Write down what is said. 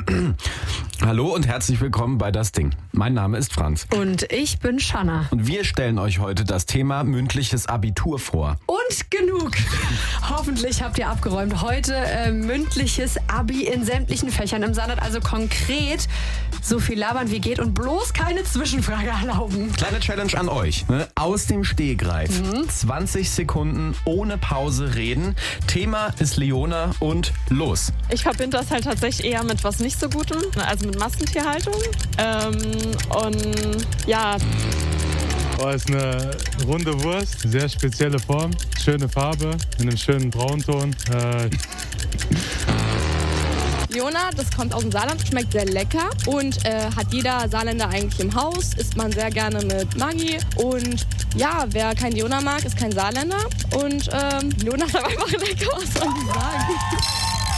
Hallo und herzlich willkommen bei Das Ding. Mein Name ist Franz. Und ich bin Shanna. Und wir stellen euch heute das Thema mündliches Abitur vor. Und genug. Hoffentlich habt ihr abgeräumt. Heute mündliches Abi in sämtlichen Fächern im Saarland. Also konkret so viel labern wie geht und bloß keine Zwischenfrage erlauben. Kleine Challenge an euch. Aus dem Stegreif. 20 Sekunden ohne Pause reden. Thema ist Leona und los. Ich verbinde das halt tatsächlich eher mit was nicht so Gutem, also mit Massentierhaltung. Und ja. Ist eine runde Wurst, sehr spezielle Form, schöne Farbe, in einem schönen Braunton. Leona, das kommt aus dem Saarland, schmeckt sehr lecker und hat jeder Saarländer eigentlich im Haus, isst man sehr gerne mit Maggi und ja, wer kein Leona mag, ist kein Saarländer und Leona ist aber einfach lecker, was soll ich sagen.